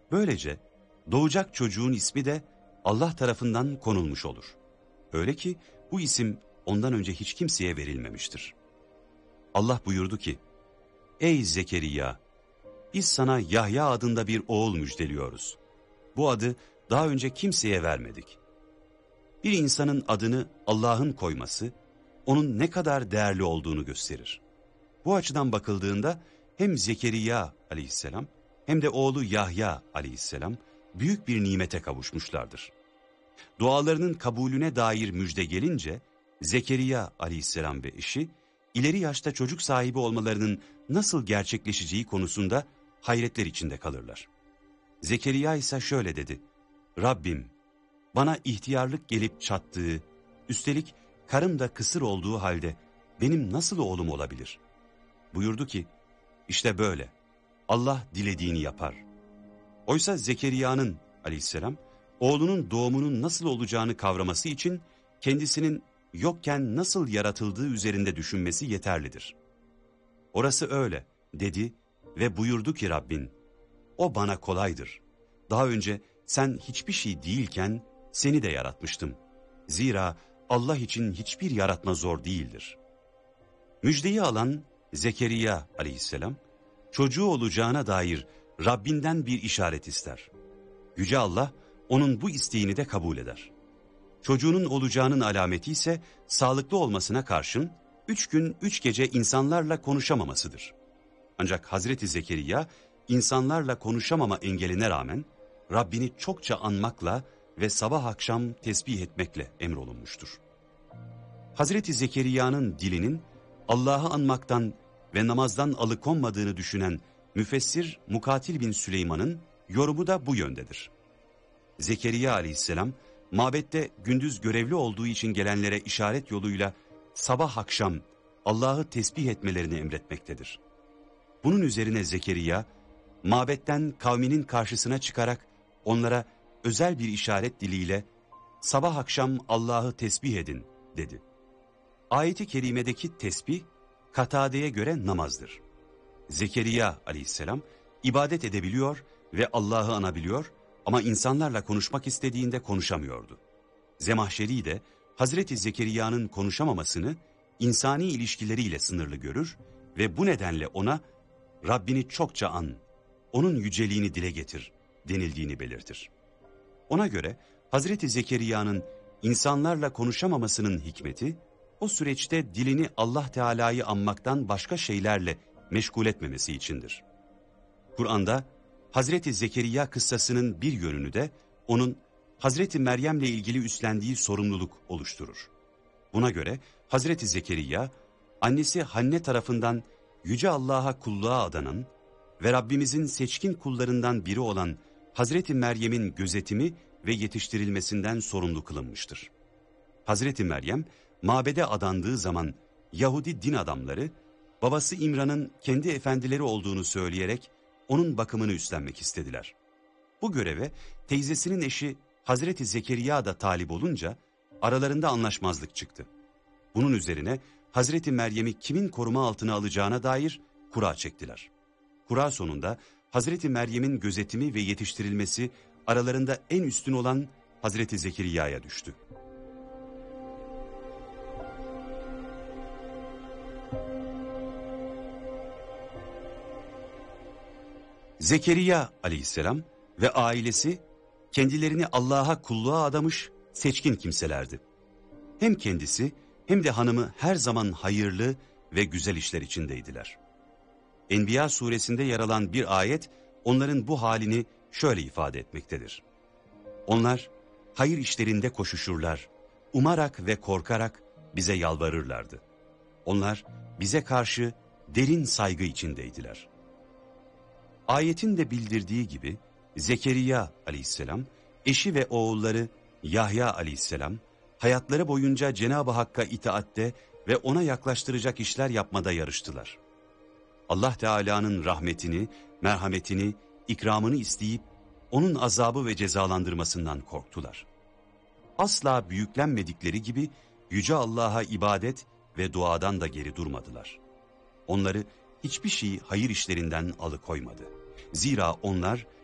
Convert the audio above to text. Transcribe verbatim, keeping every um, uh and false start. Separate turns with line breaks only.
Böylece doğacak çocuğun ismi de Allah tarafından konulmuş olur. Öyle ki bu isim ondan önce hiç kimseye verilmemiştir. Allah buyurdu ki, ey Zekeriya, biz sana Yahya adında bir oğul müjdeliyoruz. Bu adı daha önce kimseye vermedik. Bir insanın adını Allah'ın koyması, onun ne kadar değerli olduğunu gösterir. Bu açıdan bakıldığında hem Zekeriya aleyhisselam hem de oğlu Yahya aleyhisselam büyük bir nimete kavuşmuşlardır. Dualarının kabulüne dair müjde gelince Zekeriya aleyhisselam ve eşi ileri yaşta çocuk sahibi olmalarının nasıl gerçekleşeceği konusunda hayretler içinde kalırlar. Zekeriya ise şöyle dedi: Rabbim, bana ihtiyarlık gelip çattığı, üstelik karım da kısır olduğu halde benim nasıl oğlum olabilir? Buyurdu ki, işte böyle, Allah dilediğini yapar. Oysa Zekeriya'nın aleyhisselam, oğlunun doğumunun nasıl olacağını kavraması için kendisinin yokken nasıl yaratıldığı üzerinde düşünmesi yeterlidir. Orası öyle dedi ve buyurdu ki Rabbin, o bana kolaydır. Daha önce sen hiçbir şey değilken seni de yaratmıştım. Zira Allah için hiçbir yaratma zor değildir. Müjdeyi alan Zekeriya aleyhisselam, çocuğu olacağına dair Rabbinden bir işaret ister. Yüce Allah onun bu isteğini de kabul eder. Çocuğunun olacağının alameti ise sağlıklı olmasına karşın üç gün üç gece insanlarla konuşamamasıdır. Ancak Hazreti Zekeriya insanlarla konuşamama engeline rağmen Rabbini çokça anmakla ve sabah akşam tesbih etmekle emrolunmuştur. Hazreti Zekeriya'nın dilinin Allah'ı anmaktan ve namazdan alıkonmadığını düşünen müfessir Mukatil bin Süleyman'ın yorumu da bu yöndedir. Zekeriya aleyhisselam mabette gündüz görevli olduğu için gelenlere işaret yoluyla sabah akşam Allah'ı tesbih etmelerini emretmektedir. Bunun üzerine Zekeriya mabetten kavminin karşısına çıkarak onlara özel bir işaret diliyle sabah akşam Allah'ı tesbih edin dedi. Ayet-i kerimedeki tesbih Katade'ye göre namazdır. Zekeriya aleyhisselam ibadet edebiliyor ve Allah'ı anabiliyor ama insanlarla konuşmak istediğinde konuşamıyordu. Zemahşeri de Hazreti Zekeriya'nın konuşamamasını insani ilişkileriyle sınırlı görür ve bu nedenle ona Rabbini çokça an, onun yüceliğini dile getir denildiğini belirtir. Ona göre Hazreti Zekeriya'nın insanlarla konuşamamasının hikmeti, o süreçte dilini Allah Teala'yı anmaktan başka şeylerle meşgul etmemesi içindir. Kur'an'da Hazreti Zekeriya kıssasının bir yönünü de onun Hazreti Meryem'le ilgili üstlendiği sorumluluk oluşturur. Buna göre Hazreti Zekeriya, annesi Hanne tarafından Yüce Allah'a kulluğa adanan ve Rabbimizin seçkin kullarından biri olan Hazreti Meryem'in gözetimi ve yetiştirilmesinden sorumlu kılınmıştır. Hazreti Meryem, mabede adandığı zaman Yahudi din adamları, babası İmran'ın kendi efendileri olduğunu söyleyerek onun bakımını üstlenmek istediler. Bu göreve teyzesinin eşi Hazreti Zekeriya da talip olunca aralarında anlaşmazlık çıktı. Bunun üzerine Hazreti Meryem'i kimin koruma altına alacağına dair kura çektiler. Kura sonunda Hazreti Meryem'in gözetimi ve yetiştirilmesi aralarında en üstün olan Hazreti Zekeriya'ya düştü. Zekeriya aleyhisselam ve ailesi kendilerini Allah'a kulluğa adamış seçkin kimselerdi. Hem kendisi hem de hanımı her zaman hayırlı ve güzel işler içindeydiler. Enbiya suresinde yer alan bir ayet onların bu halini şöyle ifade etmektedir. Onlar hayır işlerinde koşuşurlar, umarak ve korkarak bize yalvarırlardı. Onlar bize karşı derin saygı içindeydiler. Ayetin de bildirdiği gibi Zekeriya aleyhisselam, eşi ve oğulları Yahya aleyhisselam, hayatları boyunca Cenab-ı Hakk'a itaatte ve ona yaklaştıracak işler yapmada yarıştılar. Allah Teala'nın rahmetini, merhametini, ikramını isteyip onun azabı ve cezalandırmasından korktular. Asla büyüklenmedikleri gibi Yüce Allah'a ibadet ve duadan da geri durmadılar. Onları hiçbir şey hayır işlerinden alıkoymadı. Zira onlar